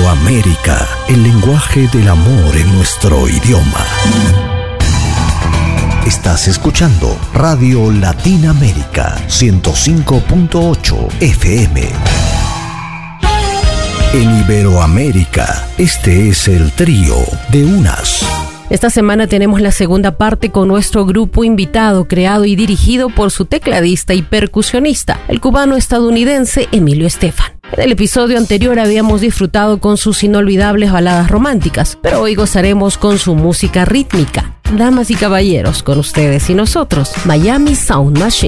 Iberoamérica, el lenguaje del amor en nuestro idioma. Estás escuchando Radio Latinoamérica 105.8 FM. En Iberoamérica, este es el trío de Unas. Esta semana tenemos la segunda parte con nuestro grupo invitado, creado y dirigido por su tecladista y percusionista, el cubano-estadounidense Emilio Estefan. En el episodio anterior habíamos disfrutado con sus inolvidables baladas románticas, pero hoy gozaremos con su música rítmica. Damas y caballeros, con ustedes y nosotros, Miami Sound Machine.